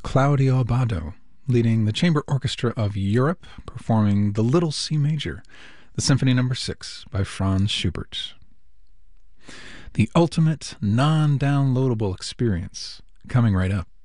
Claudio Abbado, leading the Chamber Orchestra of Europe, performing the Little C Major, the Symphony No. 6 by Franz Schubert. The ultimate non-downloadable experience, coming right up.